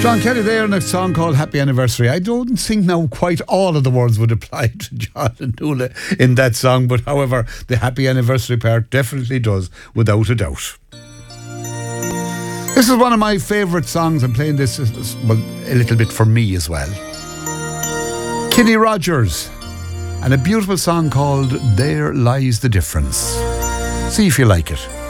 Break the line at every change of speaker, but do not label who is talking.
John Kelly there in a song called Happy Anniversary. I don't think now quite all of the words would apply to John and Nuala in that song, but however, the Happy Anniversary part definitely does, without a doubt. This is one of my favourite songs. I'm playing this, well, a little bit for me as well. Kenny Rogers, and a beautiful song called There Lies the Difference. See if you like it.